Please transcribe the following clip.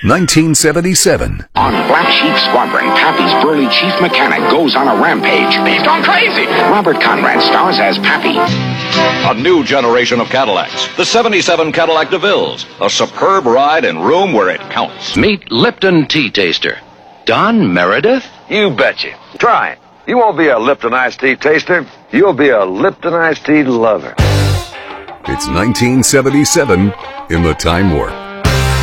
1977. On Black Sheep Squadron, Pappy's burly chief mechanic goes on a rampage. He's gone crazy! Robert Conrad stars as Pappy. A new generation of Cadillacs. The 77 Cadillac DeVille's. A superb ride and room where it counts. Meet Lipton Tea Taster. Don Meredith? You betcha. Try it. You won't be a Lipton iced tea taster. You'll be a Lipton iced tea lover. It's 1977 in the Time Warp.